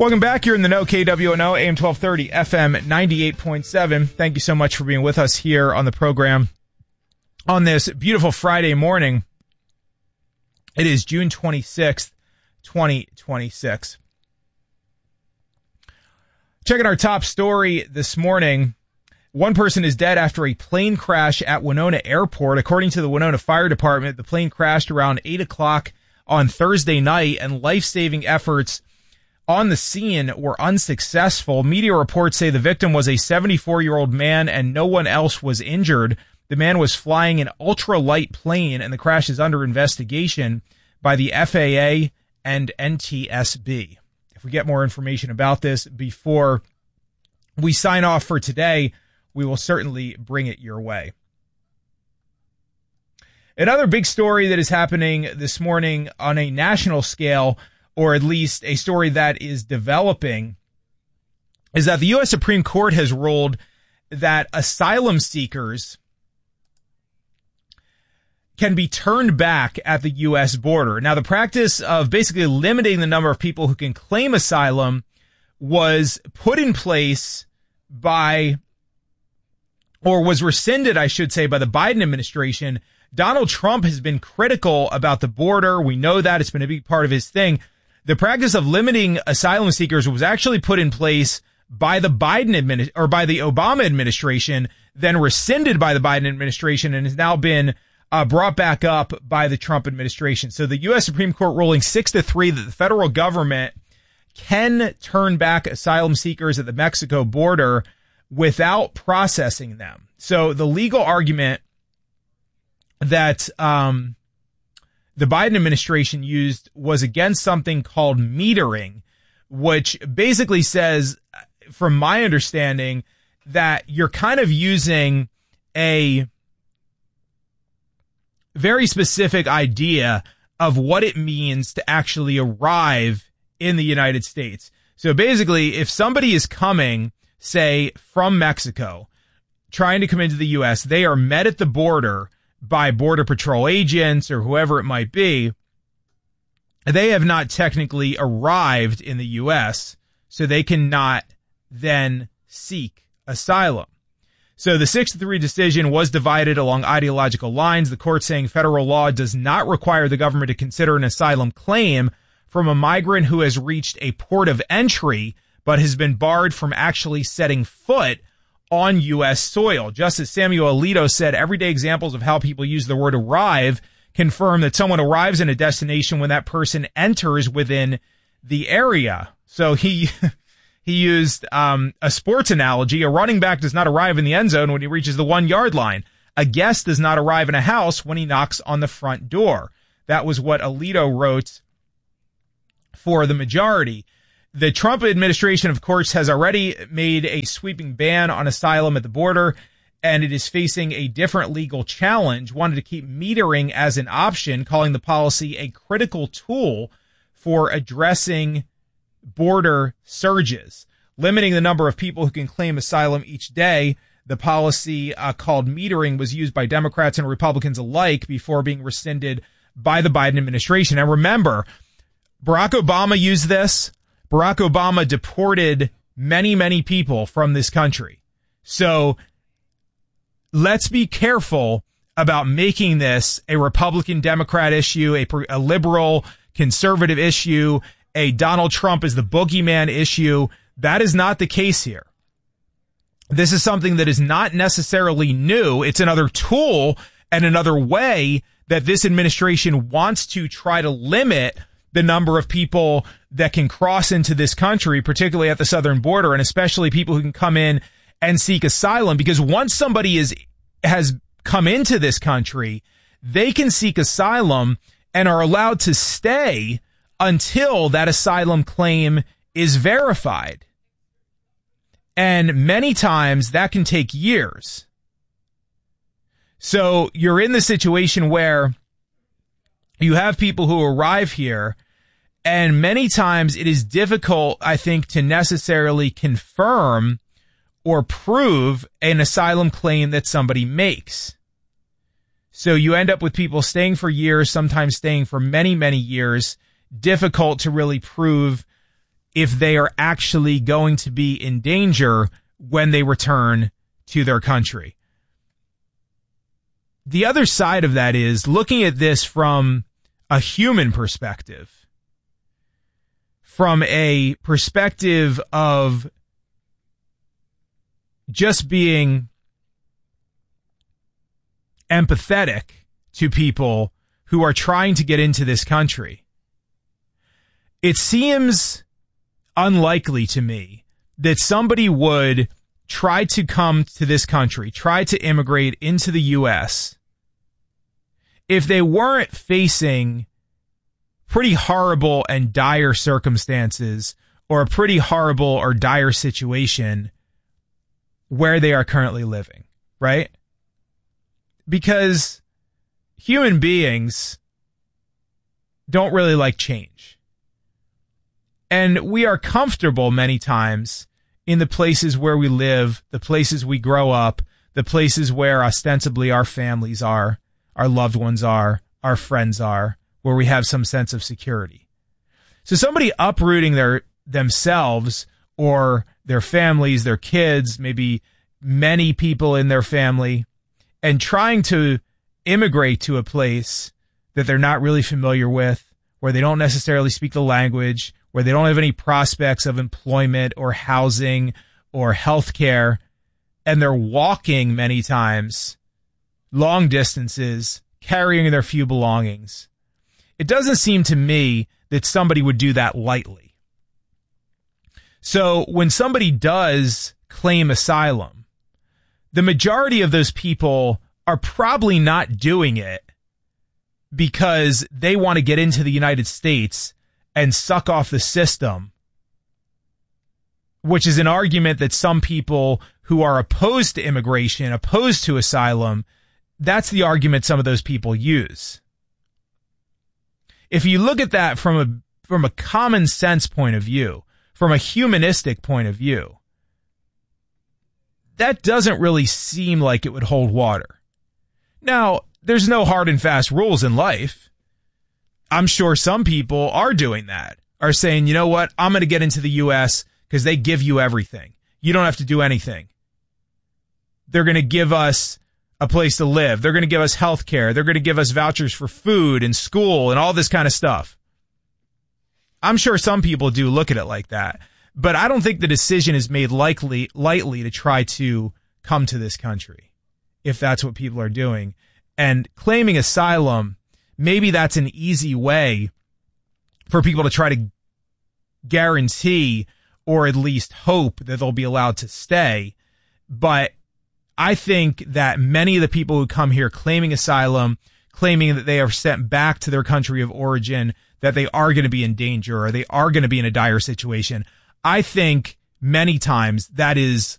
Welcome back. You're in the know, KWNO, AM 1230, FM 98.7. Thank you so much for being with us here on the program on this beautiful Friday morning. It is June 26th, 2026. Checking our top story this morning. One person is dead after a plane crash at Winona Airport. According to the Winona Fire Department, the plane crashed around 8 o'clock on Thursday night, and life-saving efforts on the scene were unsuccessful. Media reports say the victim was a 74-year-old man and no one else was injured. The man was flying an ultralight plane, and the crash is under investigation by the FAA and NTSB. If we get more information about this before we sign off for today, we will certainly bring it your way. Another big story that is happening this morning on a national scale, or at least a story that is developing, is that the U.S. Supreme Court has ruled that asylum seekers can be turned back at the U.S. border. Now, the practice of basically limiting the number of people who can claim asylum was put in place by, or was rescinded, I should say, by the Biden administration. Donald Trump has been critical about the border. We know that. It's been a big part of his thing. The practice of limiting asylum seekers was actually put in place by the by the Obama administration, then rescinded by the Biden administration, and has now been brought back up by the Trump administration. So the U.S. Supreme Court ruling 6-3 that the federal government can turn back asylum seekers at the Mexico border without processing them. So the legal argument that the Biden administration used was against something called metering, which basically says, from my understanding, that you're kind of using a very specific idea of what it means to actually arrive in the United States. So basically, if somebody is coming, say, from Mexico, trying to come into the U.S., they are met at the border by Border Patrol agents or whoever it might be. They have not technically arrived in the U.S., so they cannot then seek asylum. So the 6-3 decision was divided along ideological lines, the court saying federal law does not require the government to consider an asylum claim from a migrant who has reached a port of entry but has been barred from actually setting foot on U.S. soil. Justice Samuel Alito said everyday examples of how people use the word arrive confirm that someone arrives in a destination when that person enters within the area. So he used a sports analogy. A running back does not arrive in the end zone when he reaches the 1-yard line. A guest does not arrive in a house when he knocks on the front door. That was what Alito wrote for the majority. The Trump administration, of course, has already made a sweeping ban on asylum at the border, and it is facing a different legal challenge, wanted to keep metering as an option, calling the policy a critical tool for addressing border surges, limiting the number of people who can claim asylum each day. The policy called metering was used by Democrats and Republicans alike before being rescinded by the Biden administration. And remember, Barack Obama used this. Barack Obama deported many, many people from this country. So let's be careful about making this a Republican-Democrat issue, a liberal conservative issue, a Donald Trump is the boogeyman issue. That is not the case here. This is something that is not necessarily new. It's another tool and another way that this administration wants to try to limit the number of people that can cross into this country, particularly at the southern border, and especially people who can come in and seek asylum. Because once somebody has come into this country, they can seek asylum and are allowed to stay until that asylum claim is verified. And many times that can take years. So you're in the situation where you have people who arrive here, and many times it is difficult, I think, to necessarily confirm or prove an asylum claim that somebody makes. So you end up with people staying for years, sometimes staying for many, many years. Difficult to really prove if they are actually going to be in danger when they return to their country. The other side of that is looking at this from a human perspective, from a perspective of just being empathetic to people who are trying to get into this country. It seems unlikely to me that somebody would try to come to this country, try to immigrate into the U.S. if they weren't facing pretty horrible and dire circumstances or a pretty horrible or dire situation where they are currently living, right? Because human beings don't really like change. And we are comfortable many times in the places where we live, the places we grow up, the places where ostensibly our families are, our loved ones are, our friends are, where we have some sense of security. So somebody uprooting themselves or their families, their kids, maybe many people in their family, and trying to immigrate to a place that they're not really familiar with, where they don't necessarily speak the language, where they don't have any prospects of employment or housing or healthcare, and they're walking many times long distances, carrying their few belongings. It doesn't seem to me that somebody would do that lightly. So when somebody does claim asylum, the majority of those people are probably not doing it because they want to get into the United States and suck off the system, which is an argument that some people who are opposed to immigration, opposed to asylum, that's the argument some of those people use. If you look at that from a common sense point of view, from a humanistic point of view, that doesn't really seem like it would hold water. Now, there's no hard and fast rules in life. I'm sure some people are doing that, are saying, you know what, I'm going to get into the U.S. because they give you everything. You don't have to do anything. They're going to give us a place to live. They're going to give us health care. They're going to give us vouchers for food and school and all this kind of stuff. I'm sure some people do look at it like that, but I don't think the decision is made lightly to try to come to this country, if that's what people are doing. And claiming asylum, maybe that's an easy way for people to try to guarantee or at least hope that they'll be allowed to stay. But I think that many of the people who come here claiming asylum, claiming that they are sent back to their country of origin, that they are going to be in danger or they are going to be in a dire situation, I think many times that is